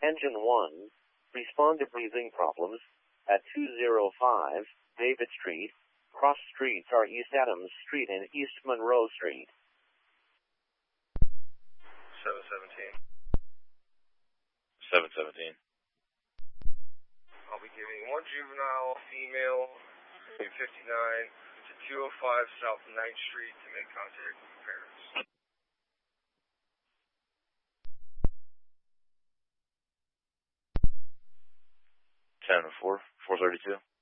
Engine 1, respond to breathing problems at 205 David Street. Cross streets are East Adams Street and East Monroe Street. 717. 717. I'll be giving one juvenile female, 59 to 205 South 9th Street to make contact with parents. 10-4, 432.